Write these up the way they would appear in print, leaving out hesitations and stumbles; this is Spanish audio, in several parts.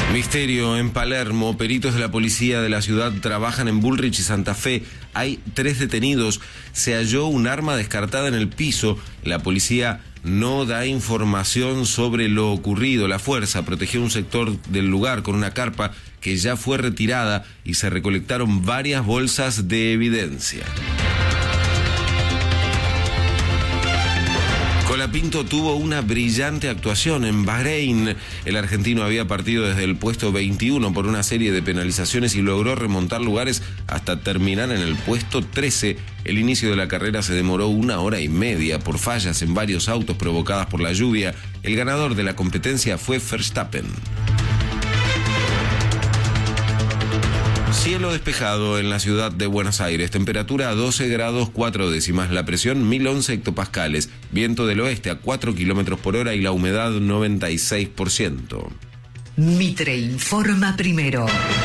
Misterio en Palermo. Peritos de la policía de la ciudad trabajan en Bullrich y Santa Fe. Hay 3 detenidos. Se halló un arma descartada en el piso. La policía no da información sobre lo ocurrido. La fuerza protegió un sector del lugar con una carpa que ya fue retirada y se recolectaron varias bolsas de evidencia. Colapinto tuvo una brillante actuación en Bahrein. El argentino había partido desde el puesto 21 por una serie de penalizaciones y logró remontar lugares hasta terminar en el puesto 13. El inicio de la carrera se demoró 1 hora y media por fallas en varios autos provocadas por la lluvia. El ganador de la competencia fue Verstappen. Cielo despejado en la ciudad de Buenos Aires, temperatura a 12 grados 4 décimas, la presión 1011 hectopascales, viento del oeste a 4 kilómetros por hora y la humedad 96%. Mitre informa primero.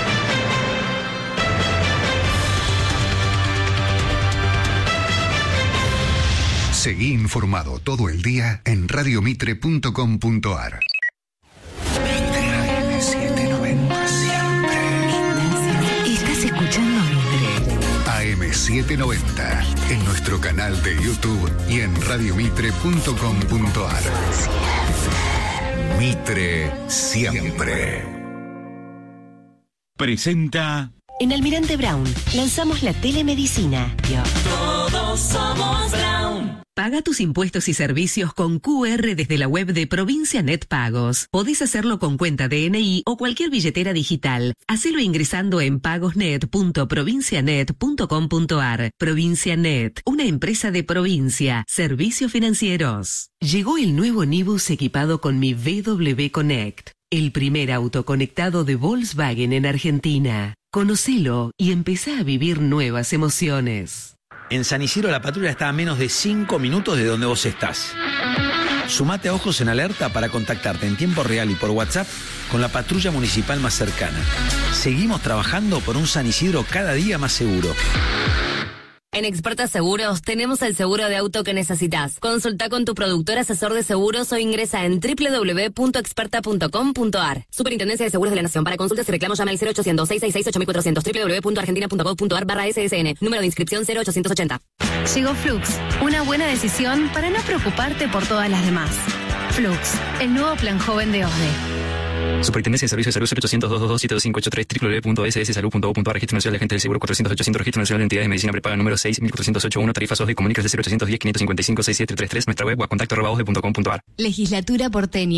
Seguí informado todo el día en radiomitre.com.ar. AM790 en nuestro canal de YouTube y en radiomitre.com.ar. Mitre siempre. Presenta. En Almirante Brown lanzamos la telemedicina. Todos somos Brown. Paga tus impuestos y servicios con QR desde la web de Provincia Net Pagos. Podés hacerlo con cuenta DNI o cualquier billetera digital. Hacelo ingresando en pagosnet.provincianet.com.ar. Provincia Net, una empresa de provincia. Servicios financieros. Llegó el nuevo Nibus equipado con mi VW Connect, el primer auto conectado de Volkswagen en Argentina. Conocelo y empezá a vivir nuevas emociones. En San Isidro la patrulla está a menos de 5 minutos de donde vos estás. Sumate a Ojos en Alerta para contactarte en tiempo real y por WhatsApp con la patrulla municipal más cercana. Seguimos trabajando por un San Isidro cada día más seguro. En Experta Seguros tenemos el seguro de auto que necesitas. Consulta con tu productor asesor de seguros o ingresa en www.experta.com.ar. Superintendencia de Seguros de la Nación. Para consultas y reclamos llama al 0800-666-8400 www.argentina.gov.ar/SSN. Número de inscripción 0880. Llegó Flux, una buena decisión para no preocuparte por todas las demás. Flux, el nuevo plan joven de OSDE. Superintendencia de Servicios de Salud 0800-222-7583 www.sssalud.gov.ar. Registro Nacional de Agentes del Seguro 400-800. Registro Nacional de Entidades de Medicina Prepaga número 6.408.1. Tarifas OSDE. Comunícase 0810-555-6733. Nuestra web o a contacto@osde.com.ar. Legislatura porteña.